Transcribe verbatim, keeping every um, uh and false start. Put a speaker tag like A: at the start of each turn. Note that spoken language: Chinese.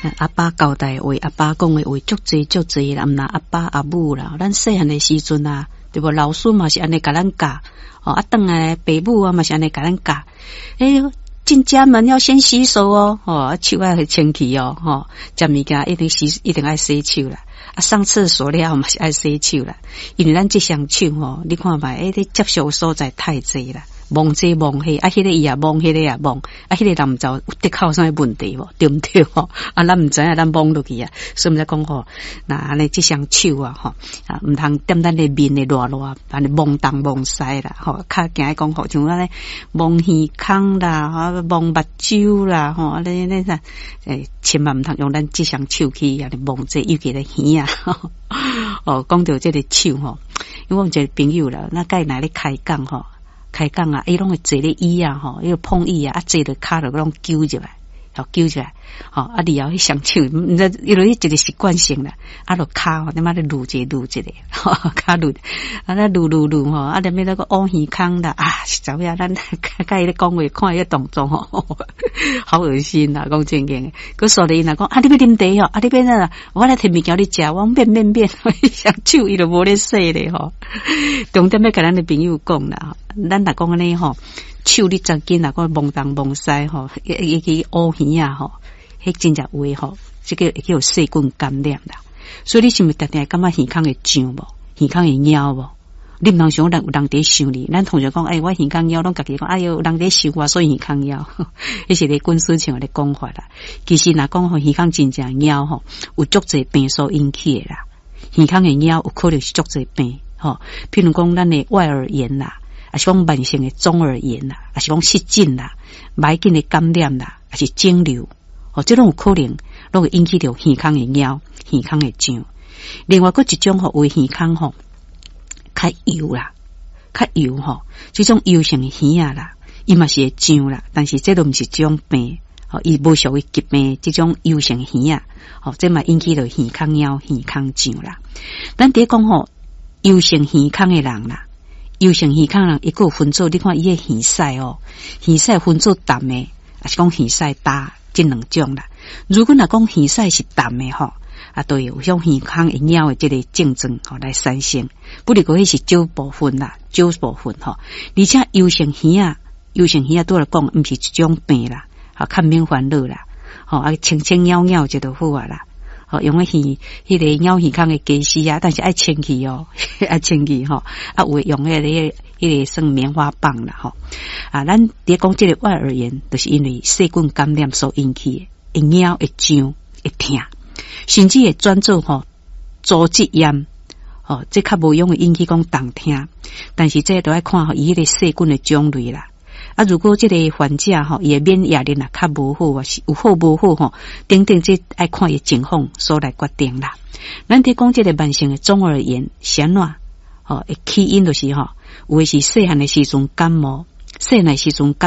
A: 阿爸交代话，阿爸讲的话足济足济啦，毋那阿爸阿母啦，咱细汉的时阵啊，对无？老师嘛是安尼甲咱教，哦，啊，等下爸母啊嘛是安尼甲咱教，哎呦。进家门要先洗手哦，哦，手要去清气哦，吼，食物件一定洗，一定爱洗手啦。啊，上厕所了嘛是爱洗手啦，因为咱这双手吼，你看嘛，诶，你接受所在太济啦，摸这摸迄，啊，迄个伊也摸，迄个也摸，啊，迄个人毋知有得靠啥问题无，对毋对吼？啊，咱毋知影咱摸落去啊，所以毋才讲吼，那安尼这双手啊，吼，啊，毋通踮咱的面的热热，安尼摸东摸西啦，吼，较惊讲吼，像安尼摸耳孔啦，吼，摸目睭啦，吼，安尼那啥，诶，千万毋通用咱这双手去安尼摸这，尤其咧耳啊，哦，讲到这个手吼，因为我们一个朋友啦，那甲伊来咧开讲吼。开讲啊，伊拢会坐咧椅啊，吼，伊个碰椅啊，啊坐咧骹就拢揪入来，吼揪起来，吼啊，然后迄双手，毋知因为迄一个习惯性啦，啊，落骹吼，你妈咧撸一撸一个，吼骹撸，啊，咧撸撸撸吼，啊，连咩那个挖耳孔啦，啊，是怎样？咱甲伊咧讲话，看伊个动作吼，好恶心啦，讲正经诶。佮说咧，伊若讲啊，你要啉茶哦，啊，你要哪？我来摕物件你食，我变变变，双手伊就无咧洗咧吼。重点要甲咱的朋友讲啦。咱若讲安尼吼，手你真紧若讲摸东摸西吼，伊去乌耳啊吼，迄真正有诶吼，即个叫细菌感染啦。所以你是毋是定定感觉耳孔会痒无？耳孔会痒无？你毋通想人有人伫想你，咱同学讲，诶、欸，我耳孔痒，拢家己讲，哎哟，有人伫想我，所以耳孔痒，迄是咧军事上咧讲法啦。其实若讲吼，耳孔真正痒吼，有足侪病所引起诶啦。耳孔会痒，有可能是足侪病吼，譬如讲咱诶外耳炎啦。啊是讲慢性的中耳炎啦，啊是讲湿疹啦，慢性的感染啦，啊是肿瘤，哦，这种有可能，拢会引起到耳孔的痒，耳孔的痒。另外，佫一种吼，为耳孔吼较油啦，较油吼，这种油性的耳啊啦，伊嘛是会痒啦，但是这都毋是这种病，哦，伊无属于疾病，这种油性的耳啊，哦，这嘛引起到耳孔痒、耳孔痒啦。咱伫讲吼，油性耳孔的人啦。油性耳孔人一个分做，你看伊个耳屎哦，耳屎分做淡的，还是讲耳屎大，这两种啦。如果若讲耳屎是淡的吼，啊，都有像耳孔会痒的这个症状吼来产生，不过迄是少部分啦，少部分吼。而且油性耳啊，油性耳啊，对来讲毋是一种病啦，啊，较免烦恼啦，吼啊，清清袅袅就都好啊啦。哦，用个耳，迄个咬耳孔的机器啊，但是爱清气哦，爱清气吼，啊，有用迄个迄个算棉花棒啦吼。啊，咱伫讲这个外耳炎，就是因为细菌感染所引起的，会痒、会痒、会痛，甚至会转做吼组织炎。哦，这较无用的引起讲动痛，但是这都要看吼伊迄个细菌的种类啦。啊，如果这个患者吼，伊免疫力啊较无好，或是有好无好吼，等等这爱看伊情况所来决定啦。咱伫讲这个慢性的中耳炎，啥怎吼？起因就是吼，有诶是细汉的时阵感冒，细汉的时阵感